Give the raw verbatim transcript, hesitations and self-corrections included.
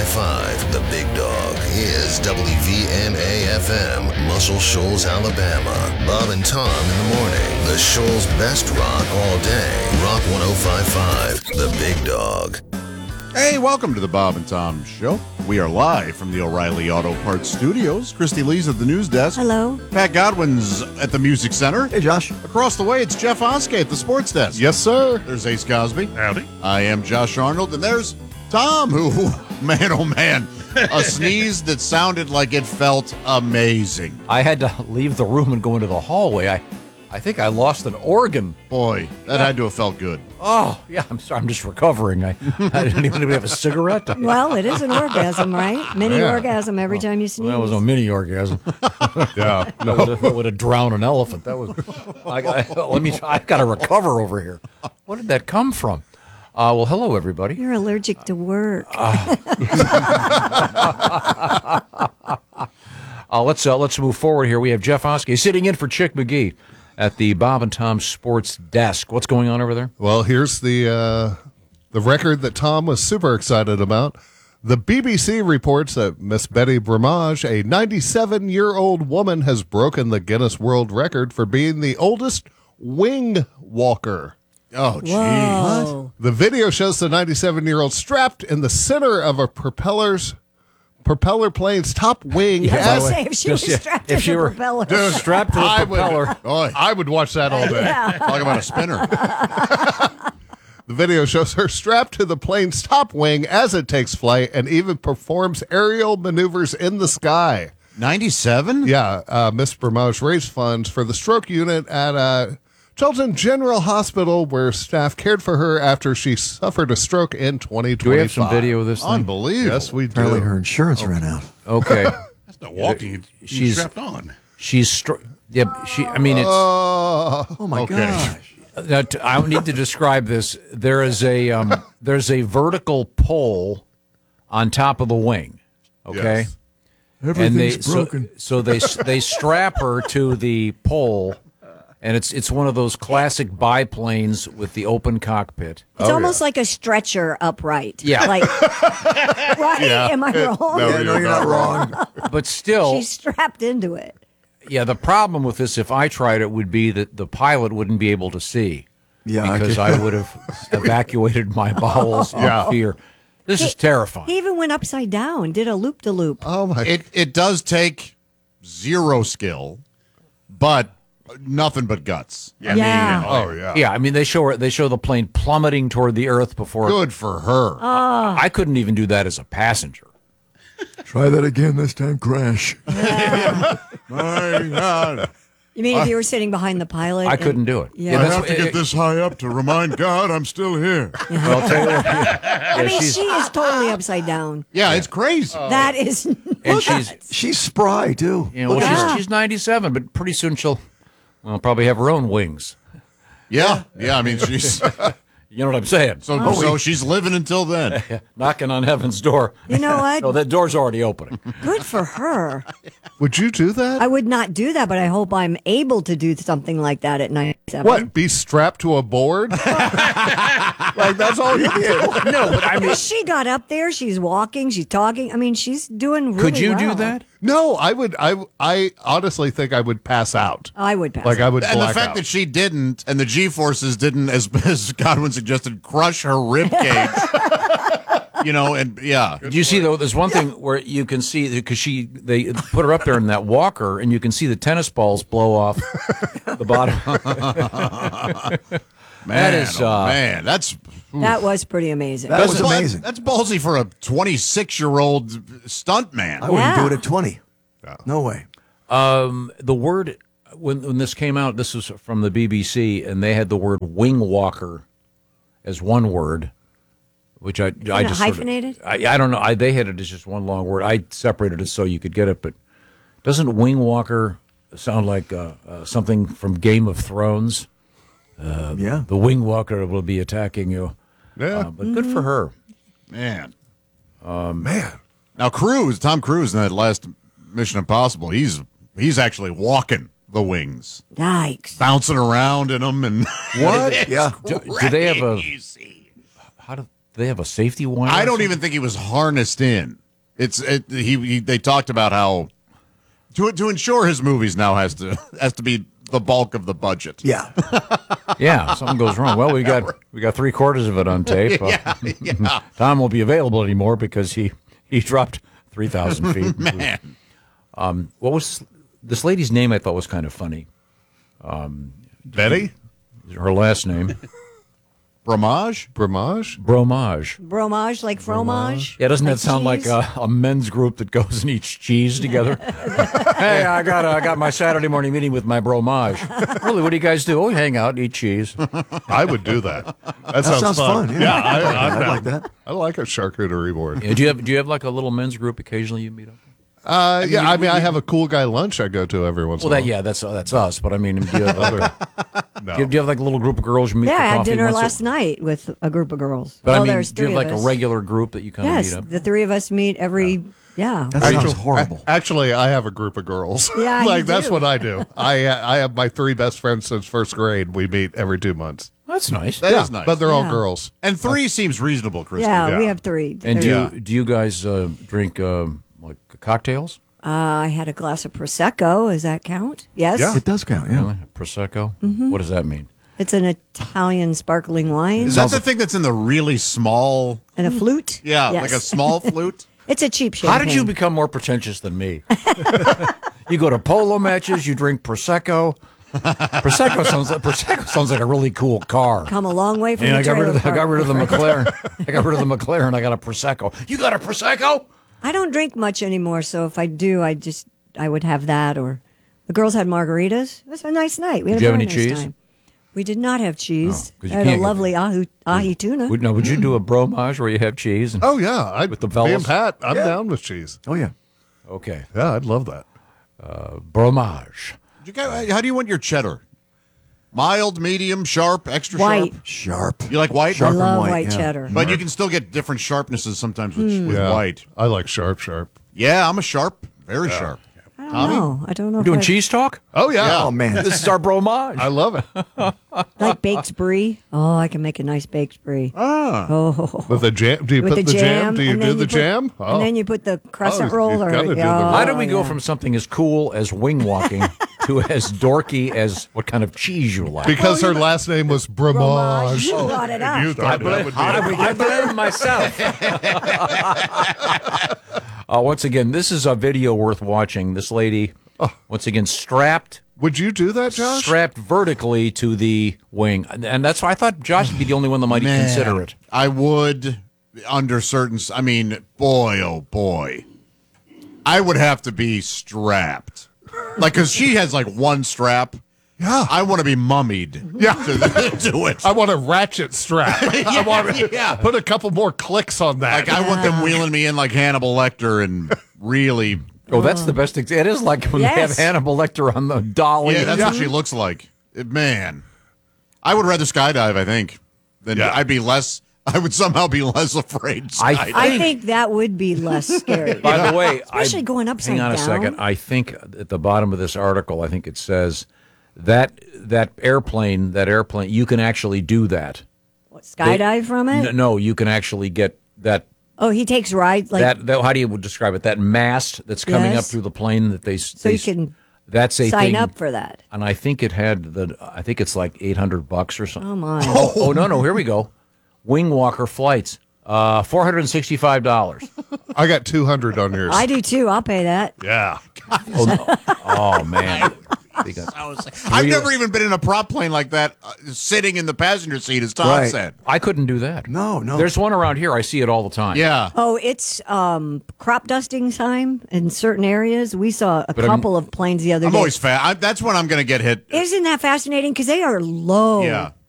five five. The Big Dog is W V N A F M, Muscle Shoals, Alabama. Bob and Tom in the morning. The Shoals' best rock all day. Rock one oh five point five. The Big Dog. Hey, welcome to the Bob and Tom Show. We are live from the O'Reilly Auto Parts Studios. Christy Lee's at the news desk. Hello. Pat Godwin's at the Music Center. Hey, Josh. Across the way, it's Jeff Oskey at the sports desk. Yes, sir. There's Ace Cosby. Howdy. I am Josh Arnold, and there's Tom, who, man, oh, man, a sneeze that sounded like it felt amazing. I had to leave the room and go into the hallway. I, I think I lost an organ. Boy, that had to have felt good. Oh, yeah, I'm sorry. I'm just recovering. I, I didn't even have a cigarette. Well, it is an orgasm, right? Mini Yeah. orgasm every time you sneeze. That was a mini orgasm. Yeah. That would have, that would have drowned an elephant. That was. I, I, let me. I got to recover over here. What did that come from? Uh, well, hello, everybody. You're allergic to work. Uh, let's uh, let's move forward here. We have Jeff Oskey sitting in for Chick McGee at the Bob and Tom Sports Desk. What's going on over there? Well, here's the uh, the record that Tom was super excited about. The B B C reports that Miss Betty Bramage, a ninety-seven-year-old woman, has broken the Guinness World Record for being the oldest wing walker. Oh, gee. Whoa. The video shows the ninety-seven-year-old strapped in the center of a propeller's propeller plane's top wing. I as was going to say, if she was Just, yeah, strapped if to she the were- propeller. Dude, Strapped to the I propeller. Would, oh, I would watch that all day. Yeah. Talk about a spinner. The video shows her strapped to the plane's top wing as it takes flight and even performs aerial maneuvers in the sky. ninety-seven? Yeah, uh, Miss Bramage raised funds for the stroke unit at uh, Chilton General Hospital, where staff cared for her after she suffered a stroke in twenty twenty-five. Do we have some video of this thing? Unbelievable. Yes, we do. Apparently her insurance ran out. Okay. That's not walking. She's She's- strapped on. She's. Str- yeah. She. I mean, it's. Uh, Oh, my okay. gosh. Now, t- I need to describe this. There is a um, there's a vertical pole on top of the wing. Okay. Yes. And they Everything's so, broken. so they they strap her to the pole, and it's it's one of those classic biplanes with the open cockpit. It's almost like a stretcher upright. Yeah. Like, right? Am I wrong? No, Yeah, no, you're not wrong. But still, She's strapped into it. yeah. The problem with this, if I tried it, would be that the pilot wouldn't be able to see. Yeah, I because could- I, would have evacuated my bowels Yeah. in fear. This is terrifying. He even went upside down, did a loop de loop. Oh, my. It it does take zero skill, but nothing but guts. Yeah. Yeah. I mean, oh, yeah. Yeah, I mean they show her, they show the plane plummeting toward the earth before. Good for her. I couldn't even do that as a passenger. Try that again this time, crash. My God. You mean if you were sitting behind the pilot? I and- couldn't do it. Yeah. that's what- this high up to remind God I'm still here. well, I'll tell you what, yeah, I mean, she's- she is totally upside down. Yeah, it's crazy. That is. and she's She's spry, too. you know well, Yeah. she's she's ninety-seven, but pretty soon she'll well probably have her own wings. Yeah, yeah. I mean, she's You know what I'm saying? so so she's living until then. Knocking on heaven's door. You know what? No, that door's already opening. Good for her. Would you do that? I would not do that, but I hope I'm able to do something like that at ninety-seven. What? Be strapped to a board? Like, that's all you did. No, but I mean, She got up there. She's walking. She's talking. I mean, she's doing really could you do well. that? No, I would. I I honestly think I would pass out. I would pass. Like I would And the black fact out. that she didn't, and the G forces didn't, as, as Godwin suggested, crush her rib cage. You know, and yeah, Do you see though? There's one thing where you can see because she they put her up there in that walker, and you can see the tennis balls blow off the bottom. man, is, oh, uh, man, that's that was pretty amazing. That was that's- amazing. That's ballsy for a twenty-six-year-old stunt man. I wouldn't Yeah. do it at twenty. No way. Um, the word when when this came out, this was from the B B C, and they had the word wing walker as one word, which I I it just sort of- hyphenated? I, I don't know. I they had it as just one long word. I separated it so you could get it, but doesn't wing walker sound like uh, uh, something from Game of Thrones? Yeah. The wing walker will be attacking you. Yeah. Uh, but good for her. Man, Man. now Cruise, Tom Cruise in that last Mission Impossible, he's he's actually walking the wings, Yikes. bouncing around in them, and What? Yeah. Do, do they have a how do they have a safety wire? I or don't something? even think he was harnessed in. It's it, he, he. They talked about how to to ensure his movies now has to has to be the bulk of the budget. Yeah. Yeah, something goes wrong. Well, we got we got three quarters of it on tape. Yeah, yeah. Tom won't be available anymore because he he dropped three thousand feet. Man, Um, what was this lady's name? I thought was kind of funny. Betty Her last name, Bramage. Bramage. Bromage. Fromage, like fromage. Yeah, doesn't Like that sound cheese? like a, a men's group that goes and eats cheese together? Hey, I got I got my Saturday morning meeting with my bromage. Really, what do you guys do? Oh, we hang out and eat cheese. I would do that. That, That sounds fun. Yeah, Yeah, I, I, I'm down. like that. I like a charcuterie board. Yeah, do you have do you have like a little men's group occasionally you meet up? Uh, yeah, I mean, I have a cool guy lunch I go to every once Well, in a that while. yeah, that's that's us. But I mean, do you have, other, No. do you, do you have like a little group of girls you meet Yeah, for I had coffee dinner once a- last night with a group of girls. But well, I mean, there's do you three have like of a us. regular group that you kind of Yes, meet up? the three of us meet every. Yeah. That sounds horrible. A- Actually, I have a group of girls. Yeah, you like that's do. what I do. I I have my three best friends since first grade. We meet every two months. That's nice. That is nice. But they're all Yeah. girls. And three seems reasonable, Christy. yeah, yeah. we have three. And do There- you do you guys uh, drink um, like cocktails? uh, I had a glass of prosecco. Does that count? Yes. Yeah. It does count, yeah. Really? Prosecco? Mm-hmm. What does that mean? It's an Italian sparkling wine Is that the thing that's in the really small? and a flute. Yeah, Yes. like a small flute. It's a cheap champagne. How did you become more pretentious than me? You go to polo matches, you drink prosecco. Prosecco sounds like prosecco sounds like a really cool car. come a long way from And the I got rid of trailer the, I got park, rid of the my friend. McLaren. I got rid of the McLaren. I got a prosecco. You got a prosecco? I don't drink much anymore, so if I do, I just I would have that. Or the girls had margaritas. It was a nice night. We had Did you a have very any nice cheese? time. We did not have cheese. Oh, 'cause you I had a can't get- lovely ahi, ahi tuna. Would, no, would you do a bromage where you have cheese? And, Oh yeah, I, With the me and fellas? Pat, I'm down with cheese. Oh, yeah. okay, Yeah, I'd love that. bromage. You got, how do you want your cheddar? Mild, medium, sharp, extra White. sharp. Sharp. You like white? I Sharp and love white, white yeah. cheddar. But you can still get different sharpnesses sometimes with, Hmm. with Yeah, white. I like sharp, sharp. Yeah, I'm a sharp, very sharp. I don't know. I don't know. We're if doing I cheese talk? Oh yeah, Oh, man. This is our bromage. I love it. like baked brie. Oh, I can make a nice baked brie. Ah. Oh, With the jam, do you with put the, the jam? jam. Do you and do then the put- jam? And then you put the crescent Oh, roll. you've Or, gotta do the- oh, How did we go yeah. from something as cool as wing walking to as dorky as what kind of cheese you like? Because her last name was Bramage. You brought it up. You thought that would be How did we get blame myself? uh, once again, this is a video worth watching. This lady, once again, strapped Would you do that, Josh? strapped vertically to the wing, and and that's why I thought Josh would be the only one that might Man, consider it. I would, under certain. I mean, boy, oh boy, I would have to be strapped, like because she has like one strap. Yeah. I want to be mummied. Yeah. to do it. I want a ratchet strap. I want to yeah. put a couple more clicks on that. Like I want them wheeling me in like Hannibal Lecter and really. Oh, that's the best. Ex- it is like when they have Yes. Hannibal Lecter on the dolly. Yeah, that's what she looks like. It- Man, I would rather skydive. I think than Yeah. I'd be less. I would somehow be less afraid. to I skydive. think- I think that would be less scary. By the way, Especially I, going upside hang on a down. second. I think at the bottom of this article, I think it says that that airplane, that airplane, you can actually do that. What, skydive from it? N- no, you can actually get that. Oh, he takes rides like that, that how do you describe it? That mast that's coming up Yes. through the plane that they so they, you can that's a sign thing, up for that. and I think it had the. I think it's like eight hundred bucks or something. Oh my! Oh no, no, here we go. Wing Walker flights, uh, four hundred and sixty-five dollars. I got two hundred on yours. I do too. I'll pay that. yeah. Oh, no. Oh man. They got- I've never even been in a prop plane like that, uh, sitting in the passenger seat, as Tom Right. said. I couldn't do that. No, no. There's one around here. I see it all the time. Yeah. Oh, it's um, crop dusting time in certain areas. We saw a But I'm- couple of planes the other I'm day. always fat. I, that's when I'm going to get hit. Isn't that fascinating? Because they are low. Yeah.